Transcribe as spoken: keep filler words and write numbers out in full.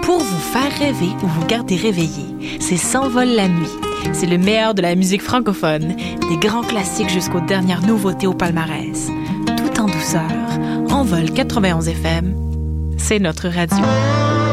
pour vous faire rêver ou vous garder réveillé. C'est S'envole la nuit. C'est le meilleur de la musique francophone, des grands classiques jusqu'aux dernières nouveautés au palmarès. Tout en douceur, Envol quatre-vingt-onze F M, c'est notre radio.